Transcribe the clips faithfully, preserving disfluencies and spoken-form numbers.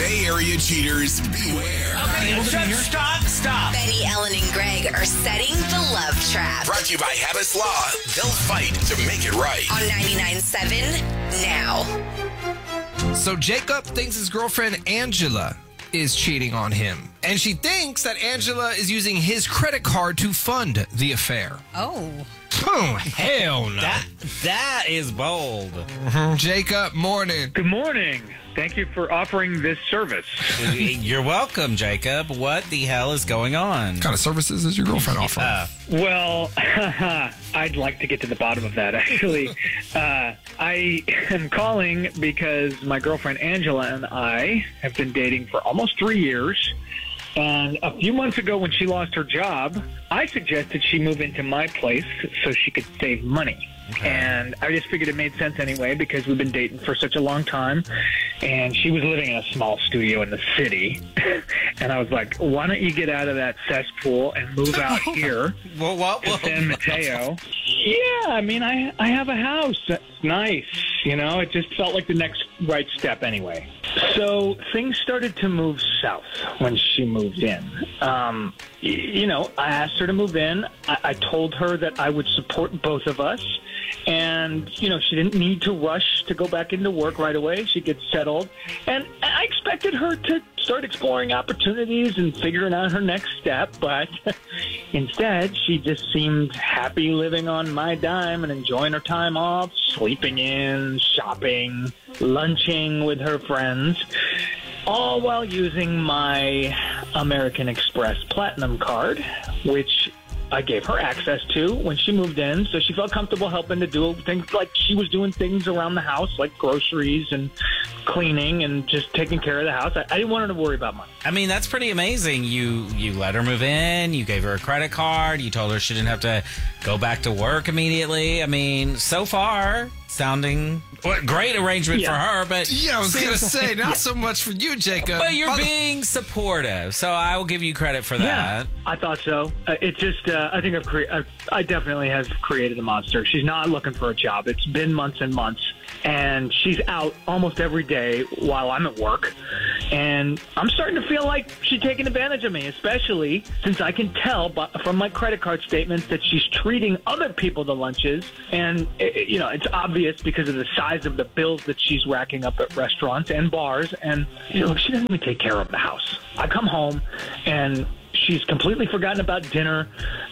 Bay Area cheaters, beware. Okay, just stop, stop. Benny, Ellen, and Greg are setting the love trap. Brought to you by Habits Law. They'll fight to make it right. On ninety-nine point seven now. So Jacob thinks his girlfriend Angela is cheating on him. And she thinks that Angela is using his credit card to fund the affair. Oh. Oh, hell no. That, that is bold. Mm-hmm. Jacob, morning. Good morning. Thank you for offering this service. You're welcome, Jacob. What the hell is going on? What kind of services is your girlfriend offering? Uh, Well, I'd like to get to the bottom of that, actually. Uh, I am calling because my girlfriend Angela and I have been dating for almost three years. And a few months ago when she lost her job, I suggested she move into my place so she could save money. Okay. And I just figured it made sense anyway because we've been dating for such a long time. And she was living in a small studio in the city. And I was like, why don't you get out of that cesspool and move out here whoa, whoa, whoa. to San Mateo? Yeah, I mean, I, I have a house. That's nice. You know, it just felt like the next right step anyway. So things started to move south when she moved in. Um, y- you know, I asked her to move in. I-, I told her that I would support both of us. And, you know, she didn't need to rush to go back into work right away. She'd get settled. And I expected her to start exploring opportunities and figuring out her next step. But instead, she just seemed happy living on my dime and enjoying her time off, sleeping in, shopping, lunching with her friends, all while using my American Express Platinum card, which I gave her access to when she moved in, so she felt comfortable helping to do things like she was doing things around the house, like groceries and cleaning and just taking care of the house. I, I didn't want her to worry about money. I mean, that's pretty amazing. You you let her move in. You gave her a credit card. You told her she didn't have to go back to work immediately. I mean, so far, sounding well, great arrangement Yeah. for her, but Yeah, I was going to say, not so much for you, Jacob. but you're Other- being supportive, so I will give you credit for that. Yeah, I thought so. Uh, it just, uh, I think I've cre- I've, I definitely have created a monster. She's not looking for a job. It's been months and months, and she's out almost every day while I'm at work. And I'm starting to feel like she's taking advantage of me, especially since I can tell by, from my credit card statements that she's treating other people to lunches. And, it, you know, it's obvious because of the size of the bills that she's racking up at restaurants and bars. And, you know, she doesn't even take care of the house. I come home and she's completely forgotten about dinner.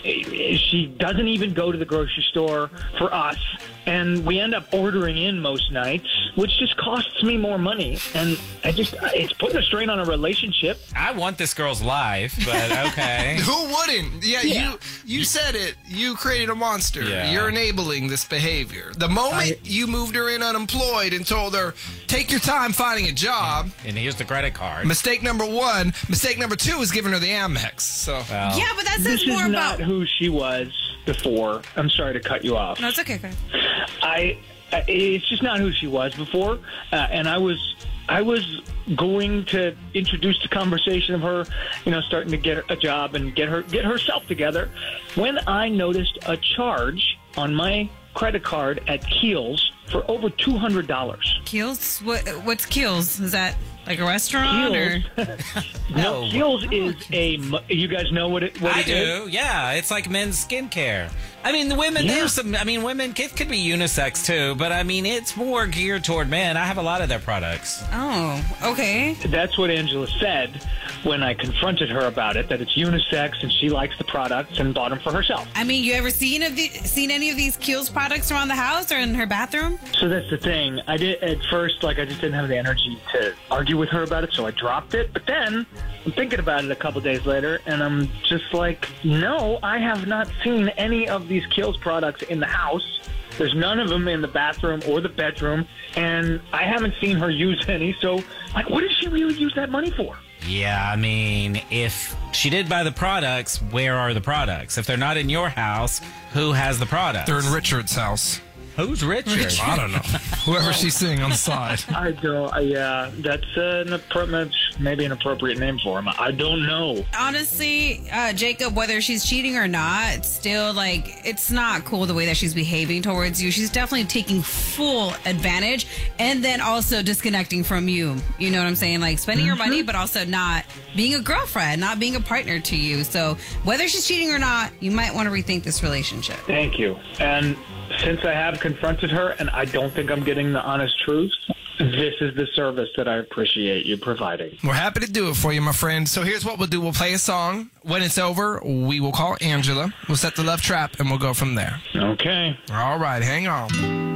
She doesn't even go to the grocery store for us. And we end up ordering in most nights, which just costs me more money. And I just, it's putting a strain on a relationship. I want this girl's life, but okay. Who wouldn't? Yeah, Yeah. you you said it. You created a monster. Yeah. You're enabling this behavior. The moment I- you moved her in unemployed and told her, take your time finding a job, And here's the credit card. mistake number one. Mistake number two is giving her the Amex. So Well, Yeah, but that says This is more not about. who she was before. I'm sorry to cut you off. No, it's okay, Greg. I, I it's just not who she was before, uh, and I was I was going to introduce the conversation of her, you know, starting to get a job and get her get herself together, when I noticed a charge on my credit card at Keels for over two hundred dollars. Keels? What? What's Keels? Is that like a restaurant or? No, No. Keels is a. mu- You guys know what it what I it is? do. Yeah, it's like men's skincare. I mean, the women, Yeah. there's some, I mean, women, it could be unisex too, but I mean, it's more geared toward men. I have a lot of their products. Oh, okay. That's what Angela said when I confronted her about it, that it's unisex and she likes the products and bought them for herself. I mean, you ever seen of the, seen any of these Keels products around the house or in her bathroom? So that's the thing. I did at first, like I just didn't have the energy to argue with her about it, so I dropped it. But then I'm thinking about it a couple days later, and I'm just like, no, I have not seen any of these Kiehl's products in the house. There's none of them in the bathroom or the bedroom, and I haven't seen her use any. So, like, what does she really use that money for? Yeah, I mean, if she did buy the products, where are the products? If they're not in your house, who has the products? they're in Richard's house. Who's Richard? I don't know. Whoever she's seeing on the side. I don't. I, yeah, that's uh, an apartment maybe an appropriate name for him. I don't know. Honestly, uh, Jacob, whether she's cheating or not, it's still like it's not cool the way that she's behaving towards you. She's definitely taking full advantage and then also disconnecting from you. You know what I'm saying? Like spending mm-hmm. your money, but also not being a girlfriend, not being a partner to you. So whether she's cheating or not, you might want to rethink this relationship. Thank you. And since I have confronted her and I don't think I'm getting the honest truth, this is the service that I appreciate you providing. We're happy to do it for you, my friend. So here's what we'll do. We'll play a song. When it's over, we will call Angela. We'll set the love trap, and we'll go from there. Okay. All right. Hang on.